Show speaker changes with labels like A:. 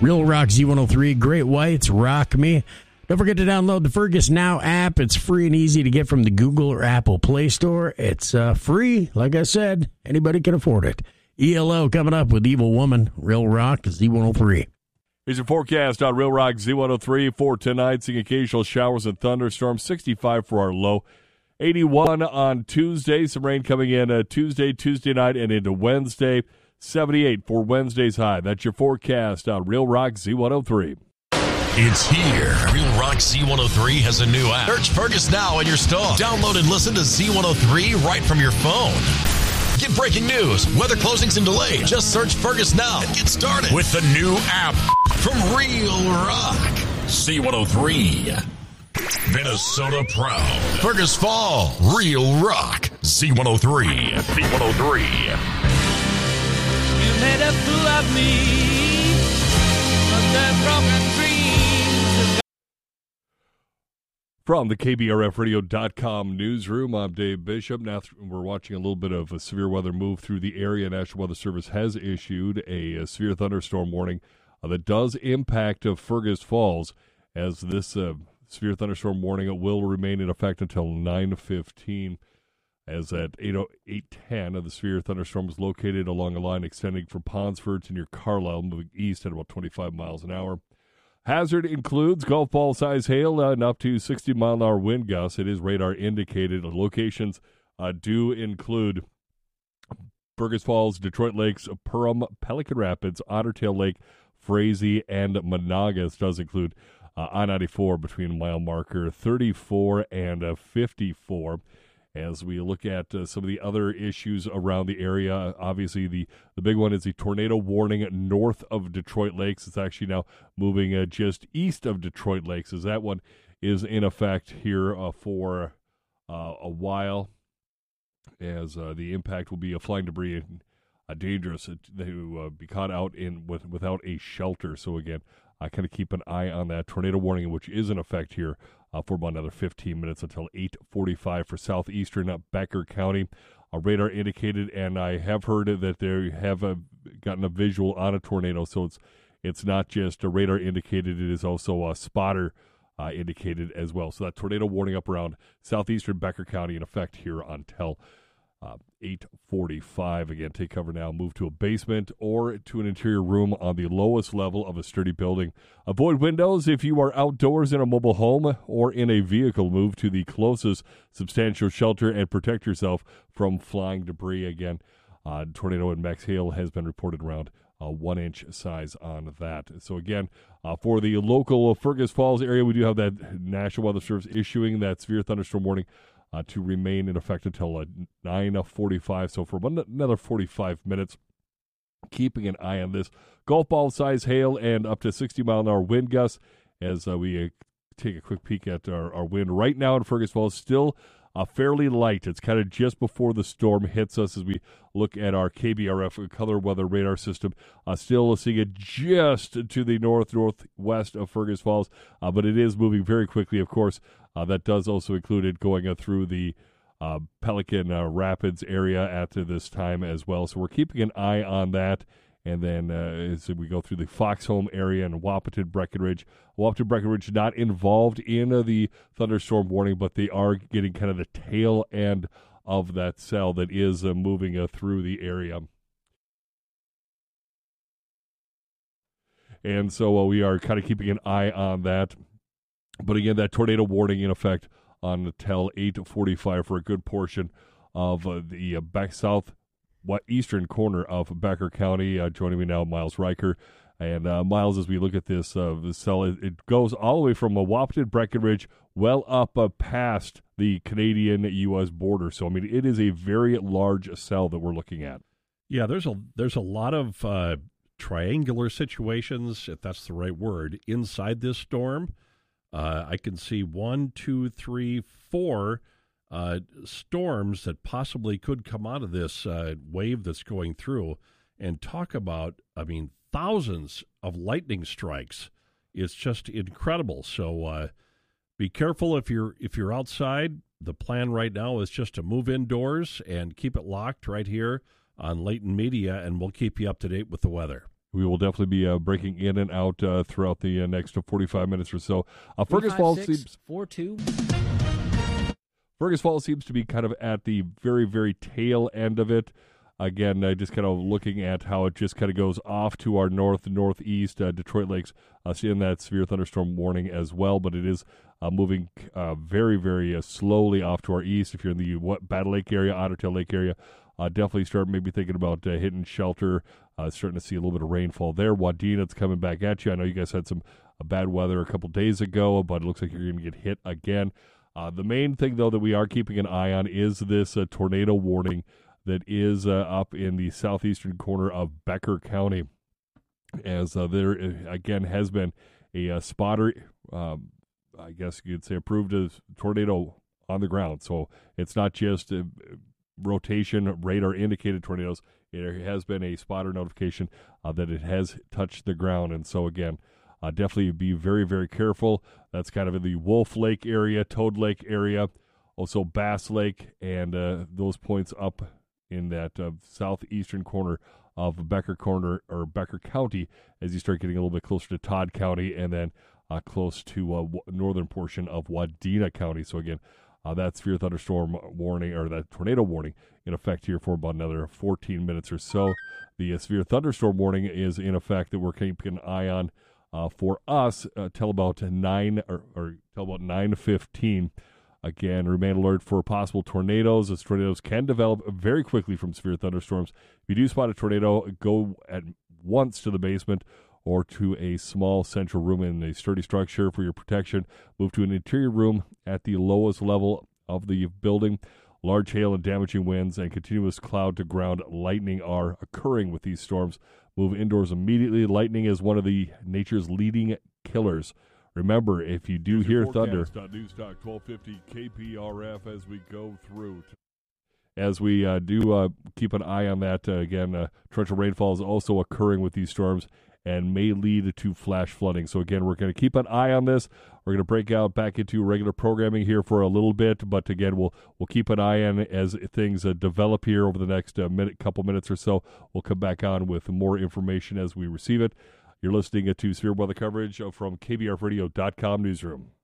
A: Real Rock Z103, Great Whites, Rock Me. Don't forget to download the Fergus Now app. It's free and easy to get from the Google or Apple Play Store. It's free. Like I said, anybody can afford it. ELO coming up with Evil Woman, Real Rock Z103.
B: Here's your forecast on Real Rock Z103 for tonight. Seeing occasional showers and thunderstorms. 65 for our low. 81 on Tuesday. Some rain coming in Tuesday night, and into Wednesday. 78 for Wednesday's high. That's your forecast on Real Rock Z103.
C: It's here. Real Rock Z103 has a new app. Search Fergus Now in your store. Download and listen to Z103 right from your phone. Get breaking news, weather closings and delays. Just search Fergus Now and get started with the new app from Real Rock Z103. Minnesota proud. Fergus Fall, Real Rock Z103. Z103.
D: You made a fool of me, but that broken dream.
B: From the KBRFradio.com newsroom, I'm Dave Bishop. Now we're watching a little bit of a severe weather move through the area. National Weather Service has issued a severe thunderstorm warning that does impact Fergus Falls, as this severe thunderstorm warning will remain in effect until 9:15. As at 8:10, the severe thunderstorm is located along a line extending from Ponsford to near Carlisle, moving east at about 25 miles an hour. Hazard includes golf ball size hail and up to 60-mile-an-hour wind gusts. It is radar indicated. Locations do include Fergus Falls, Detroit Lakes, Perham, Pelican Rapids, Otter Tail Lake, Frazee, and Monagas. Does include I-94 between mile marker 34 and 54. As we look at some of the other issues around the area, obviously the big one is the tornado warning north of Detroit Lakes. It's actually now moving just east of Detroit Lakes, as that one is in effect here for a while, as the impact will be flying debris and dangerous to be caught out without a shelter. So again, I kind of keep an eye on that tornado warning, which is in effect here for about another 15 minutes until 8:45 for southeastern Becker County. A radar indicated, and I have heard that they have gotten a visual on a tornado, so it's not just a radar indicated, it is also a spotter indicated as well. So that tornado warning up around southeastern Becker County in effect here until 8:45. Again, take cover now. Move to a basement or to an interior room on the lowest level of a sturdy building. Avoid windows if you are outdoors in a mobile home or in a vehicle. Move to the closest substantial shelter and protect yourself from flying debris. Again, tornado and max hail has been reported around 1-inch size on that. So again, for the local Fergus Falls area, we do have that National Weather Service issuing that severe thunderstorm warning to remain in effect until 9:45. So for another 45 minutes, keeping an eye on this golf ball size hail and up to 60-mile-an-hour wind gusts. As we take a quick peek at our wind right now in Fergus Falls, still fairly light. It's kind of just before the storm hits us as we look at our KBRF color weather radar system. Still seeing it just to the northwest of Fergus Falls, but it is moving very quickly, of course. That does also include it going through the Pelican Rapids area at this time as well. So we're keeping an eye on that. And then as we go through the Foxholm area and Wahpeton, Breckenridge. Wahpeton, Breckenridge not involved in the thunderstorm warning, but they are getting kind of the tail end of that cell that is moving through the area. And so we are kind of keeping an eye on that. But again, that tornado warning in effect until 8:45 for a good portion of the back southeastern corner of Becker County. Joining me now, Miles Riker. And Miles, as we look at this cell, it goes all the way from Wahpeton, Breckenridge, well up past the Canadian-U.S. border. So, I mean, it is a very large cell that we're looking at.
E: Yeah, there's a lot of triangular situations, if that's the right word, inside this storm. I can see 1, 2, 3, 4 storms that possibly could come out of this wave that's going through, and talk about, I mean, thousands of lightning strikes. It's just incredible. So be careful if you're outside. The plan right now is just to move indoors and keep it locked right here on Leighton Media, and we'll keep you up to date with the weather.
B: We will definitely be breaking in and out throughout the next 45 minutes or so. Fergus Falls seems
F: 4-2.
B: Fergus Falls seems to be kind of at the very, very tail end of it. Again, just kind of looking at how it just kind of goes off to our northeast. Detroit Lakes seeing that severe thunderstorm warning as well, but it is moving very, very slowly off to our east. If you're in the Battle Lake area, Otter Tail Lake area, definitely start maybe thinking about hitting shelter. Starting to see a little bit of rainfall there. Wadena, it's coming back at you. I know you guys had some bad weather a couple days ago, but it looks like you're going to get hit again. The main thing, though, that we are keeping an eye on is this tornado warning that is up in the southeastern corner of Becker County, as there, again, has been a spotter, I guess you could say, approved as tornado on the ground. So it's not just rotation, radar-indicated tornadoes. It has been a spotter notification that it has touched the ground. And so, again, definitely be very, very careful. That's kind of in the Wolf Lake area, Toad Lake area, also Bass Lake, and those points up in that southeastern corner of Becker County, as you start getting a little bit closer to Todd County, and then close to northern portion of Wadena County. So again, that severe thunderstorm warning, or that tornado warning, in effect here for about another 14 minutes or so. The severe thunderstorm warning is in effect that we're keeping an eye on for us till about 9:15. Again, remain alert for possible tornadoes, as tornadoes can develop very quickly from severe thunderstorms. If you do spot a tornado, go at once to the basement or to a small central room in a sturdy structure for your protection. Move to an interior room at the lowest level of the building. Large hail and damaging winds and continuous cloud-to-ground lightning are occurring with these storms. Move indoors immediately. Lightning is one of nature's leading killers. Remember, if you do hear thunder, Newstalk 1250 KPRF as we go through. As we do keep an eye on that, again, torrential rainfall is also occurring with these storms and may lead to flash flooding. So again, we're going to keep an eye on this. We're going to break out back into regular programming here for a little bit, but again, we'll keep an eye on as things develop here over the next couple minutes or so. We'll come back on with more information as we receive it. You're listening to severe weather coverage from KBRFradio.com newsroom.